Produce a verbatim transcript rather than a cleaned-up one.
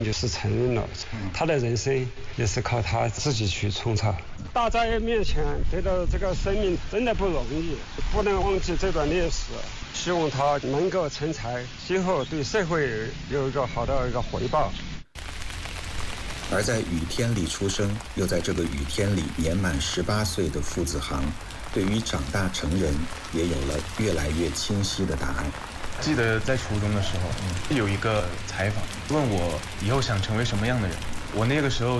就是承认了，他的人生也是靠他自己去创造。大灾面前得到这个生命真的不容易，不能忘记这段历史。希望他能够成才，今后对社会有一个好的一个回报。 而在雨天里出生，又在这个雨天里年满十八岁的付子航，对于长大成人也有了越来越清晰的答案。 记得在初中的时候，嗯、有一个采访问我以后想成为什么样的人，我那个时候